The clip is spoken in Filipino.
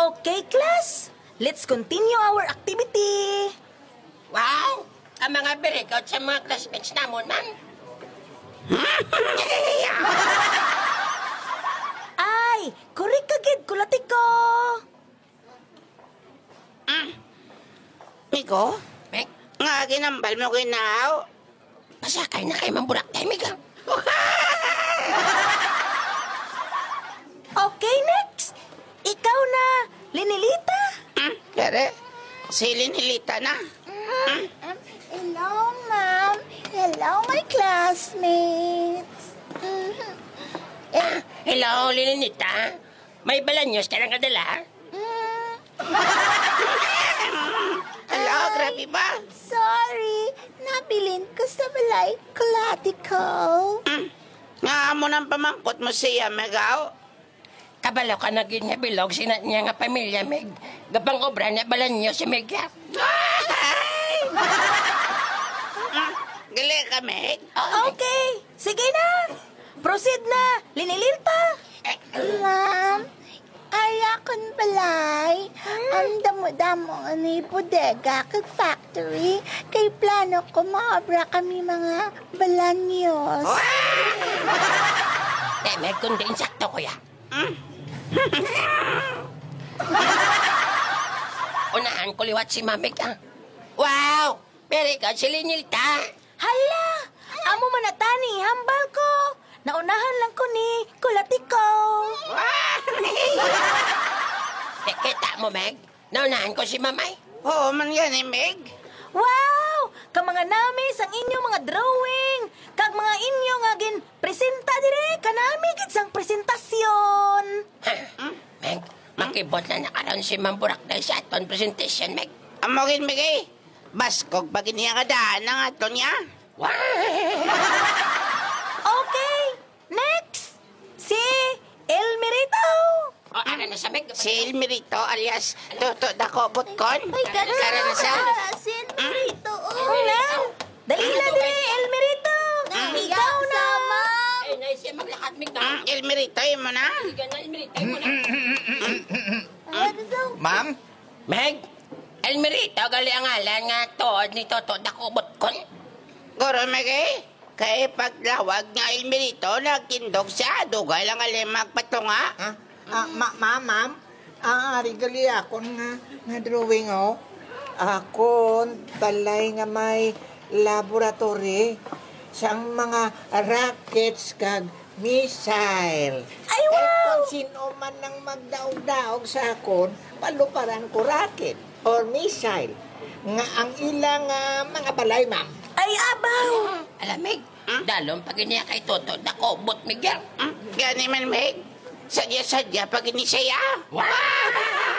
Okay, class. Let's continue our activity. Wow! Ang mga birikout sa mga classmates namon, ma'am. Ay, correct ka gid, kulati ko. Miko, Meg, nga ginambal mo kinaw. pasakay na kay mamburak tayo, Meg. Okay, next. Ikaw na, Linilita. Pero, si Linilita na. Hello, ma'am. Hello, my classmates. Hello, Lininita. May balanyos ka lang kadala? Hello, grabe ba? Sorry, nabilin ko sa balay kulati ko. Nga mo nang pamangkot mo siya, Megaw. Kabalo ka na niya bilog, sinat niya nga pamilya, Meg. Gapang obra niya balanyos si Meg. Gali ka, Meg. Okay, sige na. Proceed na, Linilita. Ma'am, ayakon balay. Ang damo-damo ni bodega kag factory. Kay plano ko maobra kami mga balanyos. Meg, kundi insakto ko ya. Unahan ko liwat si Mamig, Wow! Pero ikaw si Linilta. Hala, amo manatani, hambal ko. Naunahan lang ko ni kulati ko. Kita mo, Meg? Naunahan ko si Mamay. Oo man yan eh, Meg. Wow! Ka mga namis ang inyong mga drawing. Kag mga inyo nga gin presenta dire kanami gid sang presentasyon. Meg, makibot na nakaroon si Mamburak dahil sa aton presentation, Meg. Amogin, Meg eh. Baskog pag iniya nga daan ng ato niya. Wow! Okay, next. Si Elmerito. O, ano na sa Meg? Si Elmerito alias Toto Dako Butkon. Tara na siya. Sin rito. Ulan. Dali na dire, Elmerito. Ikaw na. Ay, nice siya maglakad, Meg. na. Elmerito, yun mo na. Sige na, Elmerito mo na. Ma'am? Meg, Elmerito, gali ang ngalan nga tood ni Toto Dakubot kon. Goro, Meg eh. Kaya paglawag nga Elmerito, nagkindog siya. Dugay lang alim magpatunga. Ma'am? Rigali ako nga drawing, oh. Ako, talay nga may laboratory sang mga rockets kag missile. Ay, wow! Kung sino man nang magdaog-daog sa akon, paluparan ko rocket or missile. Nga ang ilang mga balay, ma'am. Ay, abaw. Alam, Meg, dalong pag iniya kay Toto Dakubot, Meg. Gani man, Meg. Sadya-sadya pag inisaya. Wow!